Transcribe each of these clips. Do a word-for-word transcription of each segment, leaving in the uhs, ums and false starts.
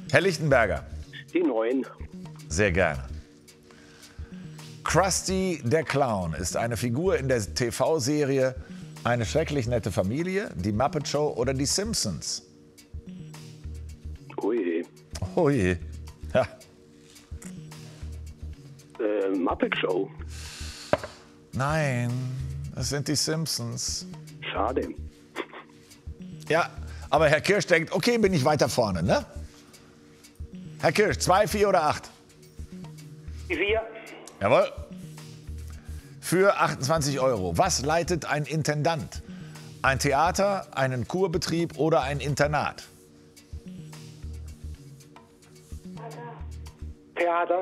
Herr Lichtenberger. Die neun. Sehr gerne. Krusty der Clown ist eine Figur in der T V-Serie Eine schrecklich nette Familie, die Muppet Show oder die Simpsons. Oh je. Oh je. Ja. Äh, Muppet Show. Nein, das sind die Simpsons. Schade. Ja, aber Herr Kirsch denkt, okay, bin ich weiter vorne, ne? Herr Kirsch, zwei, vier oder acht? Die vier. Jawohl. Für achtundzwanzig Euro. Was leitet ein Intendant? Ein Theater, einen Kurbetrieb oder ein Internat? Theater.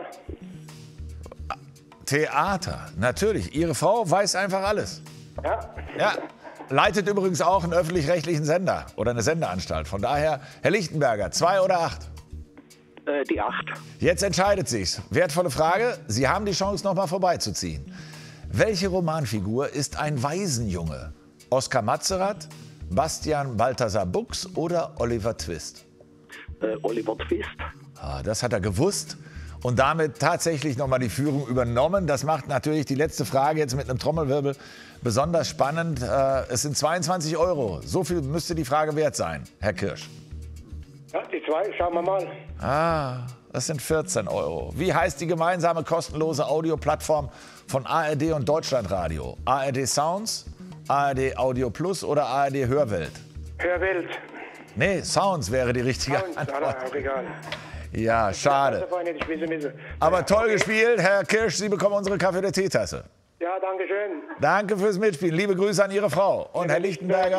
Theater, natürlich. Ihre Frau weiß einfach alles. Ja. Ja, leitet übrigens auch einen öffentlich-rechtlichen Sender oder eine Sendeanstalt. Von daher, Herr Lichtenberger, zwei oder acht? Äh, die acht. Jetzt entscheidet sich's. Wertvolle Frage. Sie haben die Chance, noch mal vorbeizuziehen. Welche Romanfigur ist ein Waisenjunge? Oskar Matzerath, Bastian Balthasar Buchs oder Oliver Twist? Äh, Oliver Twist. Ah, das hat er gewusst und damit tatsächlich noch mal die Führung übernommen. Das macht natürlich die letzte Frage jetzt mit einem Trommelwirbel besonders spannend. Äh, es sind zweiundzwanzig Euro. So viel müsste die Frage wert sein, Herr Kirsch. Ja, die zwei, schauen wir mal. Ah, das sind vierzehn Euro. Wie heißt die gemeinsame kostenlose Audioplattform von A R D und Deutschlandradio? A R D Sounds, A R D Audio Plus oder A R D Hörwelt? Hörwelt. Nee, Sounds wäre die richtige Sounds, Antwort. ah, egal. Ja, schade. Aber toll gespielt, Herr Kirsch. Sie bekommen unsere Kaffee- oder Teetasse. Ja, danke schön. Danke fürs Mitspielen. Liebe Grüße an Ihre Frau. Und Herr Lichtenberger,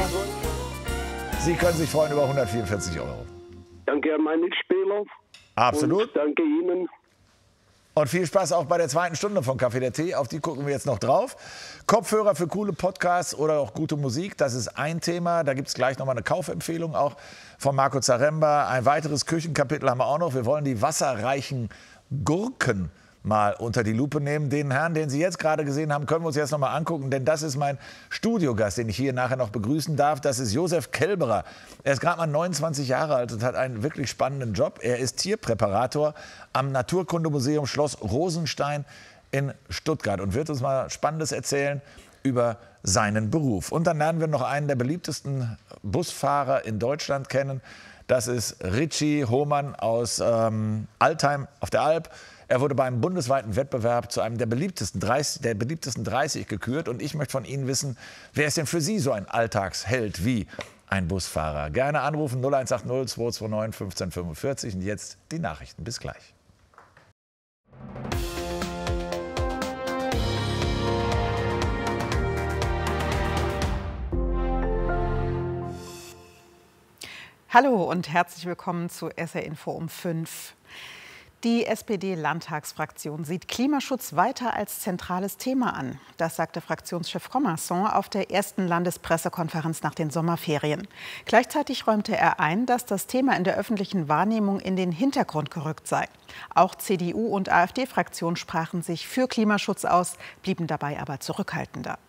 Sie können sich freuen über hundertvierundvierzig Euro. Danke an meinen Mitspieler. Absolut. Und danke Ihnen. Und viel Spaß auch bei der zweiten Stunde von Kaffee der Tee. Auf die gucken wir jetzt noch drauf. Kopfhörer für coole Podcasts oder auch gute Musik, das ist ein Thema. Da gibt es gleich noch mal eine Kaufempfehlung auch von Marco Zaremba. Ein weiteres Küchenkapitel haben wir auch noch. Wir wollen die wasserreichen Gurken mal unter die Lupe nehmen. Den Herrn, den Sie jetzt gerade gesehen haben, können wir uns jetzt noch mal angucken, denn das ist mein Studiogast, den ich hier nachher noch begrüßen darf. Das ist Josef Kelberer. Er ist gerade mal neunundzwanzig Jahre alt und hat einen wirklich spannenden Job. Er ist Tierpräparator am Naturkundemuseum Schloss Rosenstein in Stuttgart und wird uns mal Spannendes erzählen über seinen Beruf. Und dann lernen wir noch einen der beliebtesten Busfahrer in Deutschland kennen. Das ist Richie Hohmann aus ähm, Altheim auf der Alp. Er wurde beim bundesweiten Wettbewerb zu einem der beliebtesten dreißig, der beliebtesten dreißig gekürt. Und ich möchte von Ihnen wissen, wer ist denn für Sie so ein Alltagsheld wie ein Busfahrer? Gerne anrufen null eins acht null zwei zwei neun eins fünf fünf vier. Und jetzt die Nachrichten. Bis gleich. Hallo und herzlich willkommen zu S R Info um fünf. Die S P D-Landtagsfraktion sieht Klimaschutz weiter als zentrales Thema an. Das sagte Fraktionschef Commerson auf der ersten Landespressekonferenz nach den Sommerferien. Gleichzeitig räumte er ein, dass das Thema in der öffentlichen Wahrnehmung in den Hintergrund gerückt sei. Auch C D U- und AfD-Fraktionen sprachen sich für Klimaschutz aus, blieben dabei aber zurückhaltender.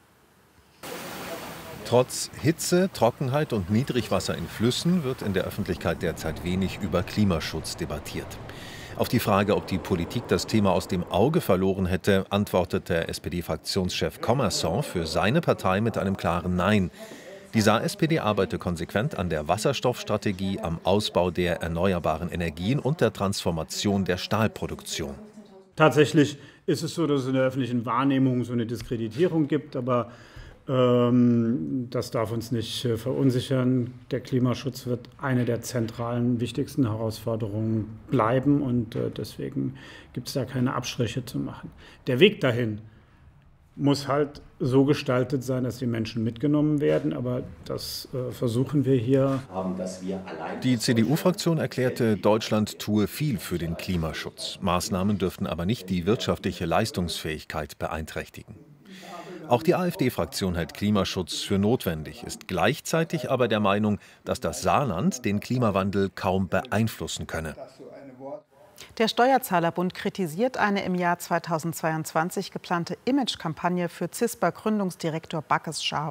Trotz Hitze, Trockenheit und Niedrigwasser in Flüssen wird in der Öffentlichkeit derzeit wenig über Klimaschutz debattiert. Auf die Frage, ob die Politik das Thema aus dem Auge verloren hätte, antwortete S P D-Fraktionschef Commerson für seine Partei mit einem klaren Nein. Die Saar S P D arbeite konsequent an der Wasserstoffstrategie, am Ausbau der erneuerbaren Energien und der Transformation der Stahlproduktion. Tatsächlich ist es so, dass es in der öffentlichen Wahrnehmung so eine Diskreditierung gibt, aber ähm, das darf uns nicht äh, verunsichern. Der Klimaschutz wird eine der zentralen, wichtigsten Herausforderungen bleiben und äh, deswegen gibt es da keine Abstriche zu machen. Der Weg dahin muss halt so gestaltet sein, dass die Menschen mitgenommen werden, aber das äh, versuchen wir hier. Die C D U-Fraktion erklärte, Deutschland tue viel für den Klimaschutz. Maßnahmen dürften aber nicht die wirtschaftliche Leistungsfähigkeit beeinträchtigen. Auch die AfD-Fraktion hält Klimaschutz für notwendig, ist gleichzeitig aber der Meinung, dass das Saarland den Klimawandel kaum beeinflussen könne. Der Steuerzahlerbund kritisiert eine im Jahr zweitausendzweiundzwanzig geplante Imagekampagne für C I S P A-Gründungsdirektor Backes scharf.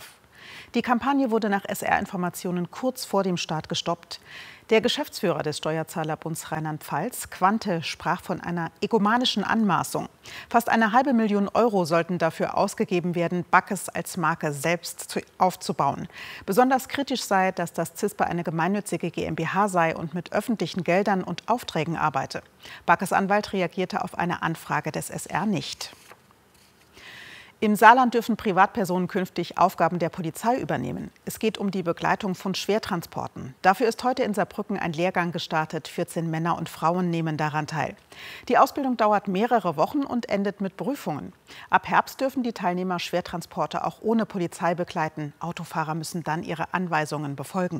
Die Kampagne wurde nach S R-Informationen kurz vor dem Start gestoppt. Der Geschäftsführer des Steuerzahlerbunds Rheinland-Pfalz, Quante, sprach von einer egomanischen Anmaßung. Fast eine halbe Million Euro sollten dafür ausgegeben werden, Backes als Marke selbst aufzubauen. Besonders kritisch sei, dass das CISPE eine gemeinnützige GmbH sei und mit öffentlichen Geldern und Aufträgen arbeite. Backes Anwalt reagierte auf eine Anfrage des S R nicht. Im Saarland dürfen Privatpersonen künftig Aufgaben der Polizei übernehmen. Es geht um die Begleitung von Schwertransporten. Dafür ist heute in Saarbrücken ein Lehrgang gestartet. vierzehn Männer und Frauen nehmen daran teil. Die Ausbildung dauert mehrere Wochen und endet mit Prüfungen. Ab Herbst dürfen die Teilnehmer Schwertransporte auch ohne Polizei begleiten. Autofahrer müssen dann ihre Anweisungen befolgen.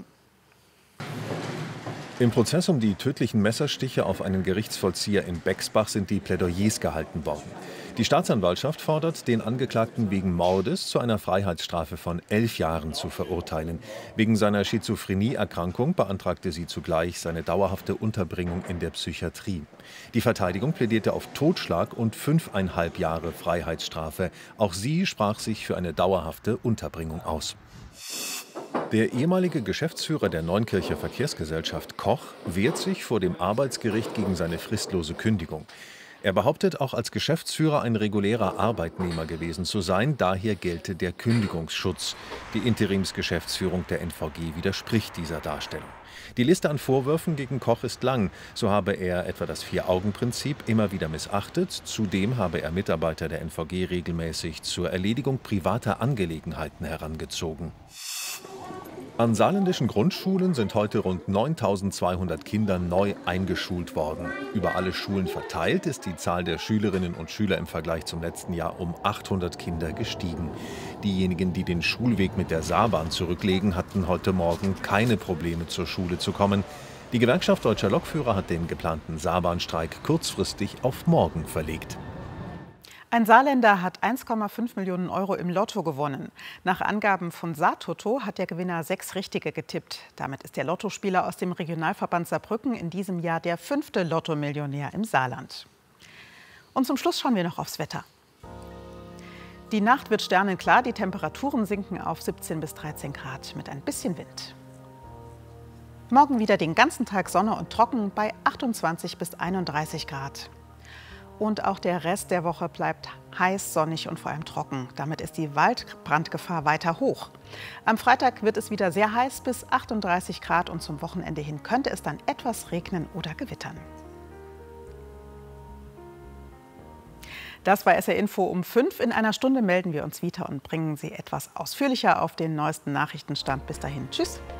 Im Prozess um die tödlichen Messerstiche auf einen Gerichtsvollzieher in Bexbach sind die Plädoyers gehalten worden. Die Staatsanwaltschaft fordert, den Angeklagten wegen Mordes zu einer Freiheitsstrafe von elf Jahren zu verurteilen. Wegen seiner Schizophrenieerkrankung beantragte sie zugleich seine dauerhafte Unterbringung in der Psychiatrie. Die Verteidigung plädierte auf Totschlag und fünfeinhalb Jahre Freiheitsstrafe. Auch sie sprach sich für eine dauerhafte Unterbringung aus. Der ehemalige Geschäftsführer der Neunkircher Verkehrsgesellschaft Koch wehrt sich vor dem Arbeitsgericht gegen seine fristlose Kündigung. Er behauptet, auch als Geschäftsführer ein regulärer Arbeitnehmer gewesen zu sein. Daher gelte der Kündigungsschutz. Die Interimsgeschäftsführung der N V G widerspricht dieser Darstellung. Die Liste an Vorwürfen gegen Koch ist lang. So habe er etwa das Vier-Augen-Prinzip immer wieder missachtet. Zudem habe er Mitarbeiter der N V G regelmäßig zur Erledigung privater Angelegenheiten herangezogen. An saarländischen Grundschulen sind heute rund neuntausendzweihundert Kinder neu eingeschult worden. Über alle Schulen verteilt ist die Zahl der Schülerinnen und Schüler im Vergleich zum letzten Jahr um achthundert Kinder gestiegen. Diejenigen, die den Schulweg mit der Saarbahn zurücklegen, hatten heute Morgen keine Probleme, zur Schule zu kommen. Die Gewerkschaft Deutscher Lokführer hat den geplanten Saarbahnstreik kurzfristig auf morgen verlegt. Ein Saarländer hat eins Komma fünf Millionen Euro im Lotto gewonnen. Nach Angaben von Saartoto hat der Gewinner sechs Richtige getippt. Damit ist der Lottospieler aus dem Regionalverband Saarbrücken in diesem Jahr der fünfte Lottomillionär im Saarland. Und zum Schluss schauen wir noch aufs Wetter. Die Nacht wird sternenklar, die Temperaturen sinken auf siebzehn bis dreizehn Grad mit ein bisschen Wind. Morgen wieder den ganzen Tag Sonne und trocken bei achtundzwanzig bis einunddreißig Grad. Und auch der Rest der Woche bleibt heiß, sonnig und vor allem trocken. Damit ist die Waldbrandgefahr weiter hoch. Am Freitag wird es wieder sehr heiß bis achtunddreißig Grad und zum Wochenende hin könnte es dann etwas regnen oder gewittern. Das war S R Info um fünf. In einer Stunde melden wir uns wieder und bringen Sie etwas ausführlicher auf den neuesten Nachrichtenstand. Bis dahin, tschüss.